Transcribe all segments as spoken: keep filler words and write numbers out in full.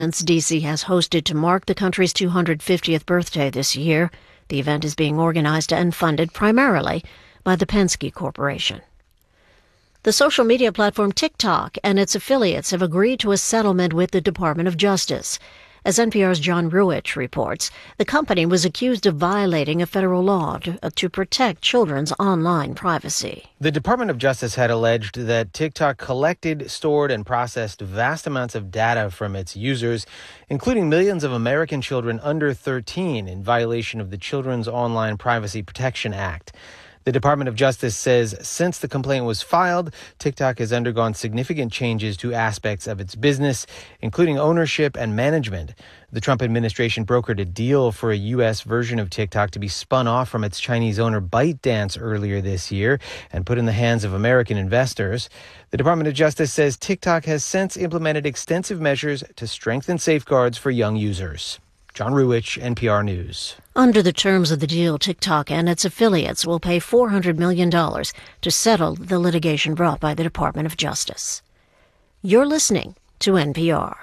D C has hosted to mark the country's two hundred fiftieth birthday this year. The event is being organized and funded primarily by the Penske Corporation. The social media platform TikTok and its affiliates have agreed to a settlement with the Department of Justice. As N P R's John Ruwitch reports, the company was accused of violating a federal law to, uh, to protect children's online privacy. The Department of Justice had alleged that TikTok collected, stored, and processed vast amounts of data from its users, including millions of American children under thirteen, in violation of the Children's Online Privacy Protection Act. The Department of Justice says since the complaint was filed, TikTok has undergone significant changes to aspects of its business, including ownership and management. The Trump administration brokered a deal for a U S version of TikTok to be spun off from its Chinese owner ByteDance earlier this year and put in the hands of American investors. The Department of Justice says TikTok has since implemented extensive measures to strengthen safeguards for young users. John Ruwitch, N P R News. Under the terms of the deal, TikTok and its affiliates will pay four hundred million dollars to settle the litigation brought by the Department of Justice. You're listening to N P R.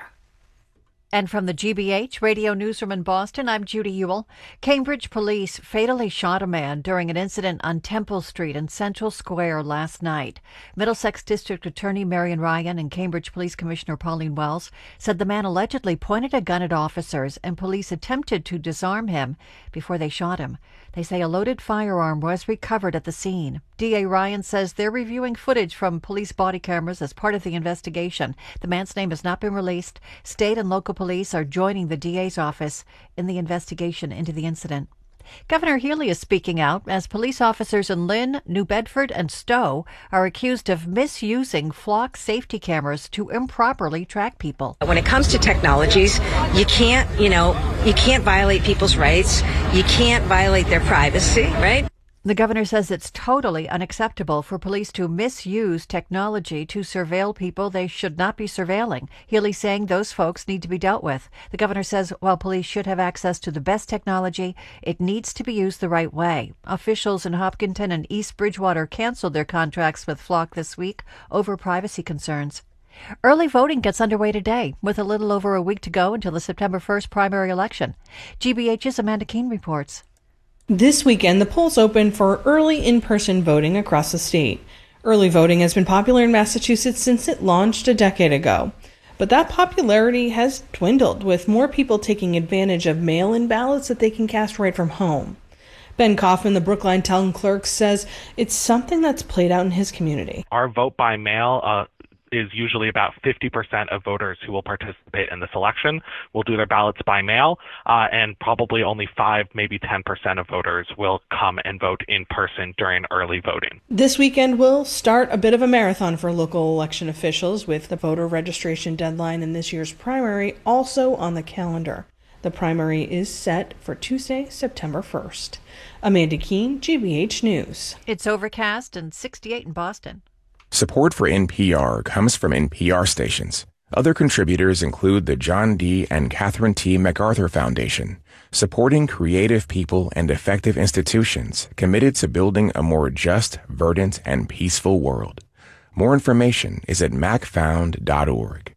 And from the G B H Radio Newsroom in Boston, I'm Judy Ewell. Cambridge police fatally shot a man during an incident on Temple Street in Central Square last night. Middlesex District Attorney Marion Ryan and Cambridge Police Commissioner Pauline Wells said the man allegedly pointed a gun at officers and police attempted to disarm him before they shot him. They say a loaded firearm was recovered at the scene. D A Ryan says they're reviewing footage from police body cameras as part of the investigation. The man's name has not been released. State and local police are joining the D A's office in the investigation into the incident. Governor Healy is speaking out as police officers in Lynn, New Bedford, and Stowe are accused of misusing flock safety cameras to improperly track people. When it comes to technologies, you can't, you know, you can't violate people's rights. You can't violate their privacy, right? The governor says it's totally unacceptable for police to misuse technology to surveil people they should not be surveilling. Healy saying those folks need to be dealt with. The governor says while police should have access to the best technology, it needs to be used the right way. Officials in Hopkinton and East Bridgewater canceled their contracts with Flock this week over privacy concerns. Early voting gets underway today, with a little over a week to go until the September first primary election. G B H's Amanda Keene reports. This weekend, the polls open for early in-person voting across the state. Early voting has been popular in Massachusetts since it launched a decade ago. But that popularity has dwindled, with more people taking advantage of mail-in ballots that they can cast right from home. Ben Kaufman, the Brookline Town Clerk, says it's something that's played out in his community. Our vote by mail uh, is usually about fifty percent of voters who will participate in this election will do their ballots by mail, uh, and probably only five, maybe ten percent of voters will come and vote in person during early voting. This weekend will start a bit of a marathon for local election officials, with the voter registration deadline in this year's primary also on the calendar. The primary is set for Tuesday, September first. Amanda Keene, G B H News. It's overcast and sixty-eight in Boston. Support for N P R comes from N P R stations. Other contributors include the John D. and Catherine T. MacArthur Foundation, supporting creative people and effective institutions committed to building a more just, verdant, and peaceful world. More information is at mac found dot org.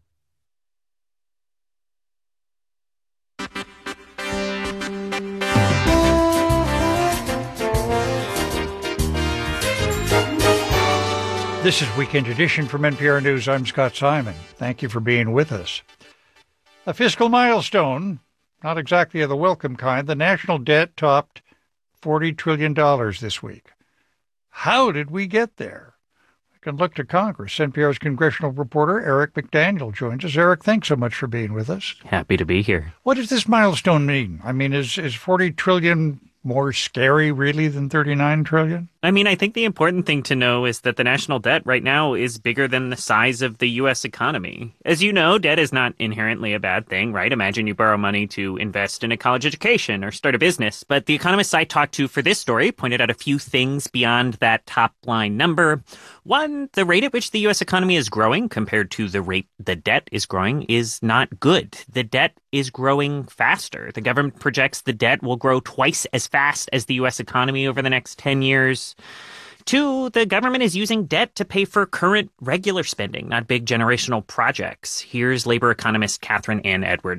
This is Weekend Edition from N P R News. I'm Scott Simon. Thank you for being with us. A fiscal milestone, not exactly of the welcome kind. The national debt topped forty trillion dollars this week. How did we get there? We can look to Congress. N P R's congressional reporter Eric McDaniel joins us. Eric, thanks so much for being with us. Happy to be here. What does this milestone mean? I mean, is, is forty trillion dollars more scary, really, than thirty-nine trillion dollars? I mean, I think the important thing to know is that the national debt right now is bigger than the size of the U S economy. As you know, debt is not inherently a bad thing, right? Imagine you borrow money to invest in a college education or start a business. But the economists I talked to for this story pointed out a few things beyond that top line number. One, the rate at which the U S economy is growing compared to the rate the debt is growing is not good. The debt is growing faster. The government projects the debt will grow twice as fast as the U S economy over the next ten years. Two, the government is using debt to pay for current regular spending, not big generational projects. Here's labor economist Catherine Ann Edwards